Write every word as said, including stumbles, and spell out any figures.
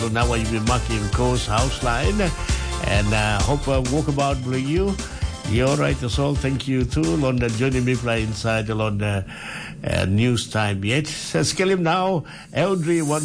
So now I will mark in Coast House Line and uh, hope uh, walkabout bring you. You're right, so thank you too. London joining me fly inside the London uh, news time yet. Skill him now. Eldri one.